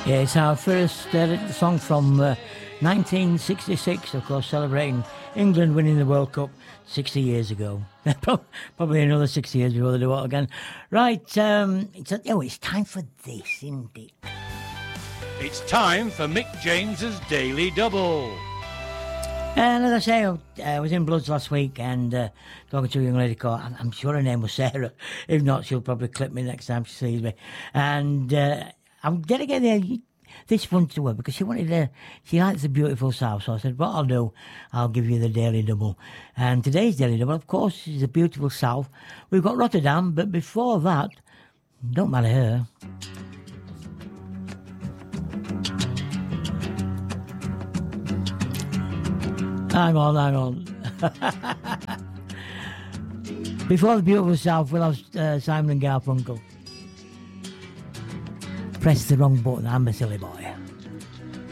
Yeah, it's our first song from 1966, of course, celebrating England winning the World Cup 60 years ago. Probably another 60 years before they do it again. Right, it's time for this, isn't it? It's time for Mick James's Daily Double. And as I say, I was in Bloods last week and talking to a young lady called, I'm sure her name was Sarah. If not, she'll probably clip me next time she sees me. And I'm dedicating this one to her because she likes the beautiful South. So I said, what I'll do, I'll give you the Daily Double. And today's Daily Double, of course, is the beautiful South. We've got Rotterdam, but before that, don't marry her. Hang on. Before the beautiful South, we'll have Simon and Garfunkel. Press the wrong button, I'm a silly boy.